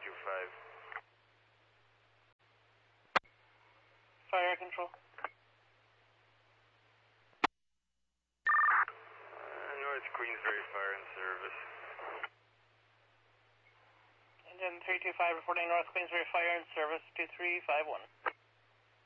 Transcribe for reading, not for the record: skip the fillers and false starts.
Fire control. North Queensbury Fire and Service. Engine 325 reporting North Queensbury Fire and Service 2351.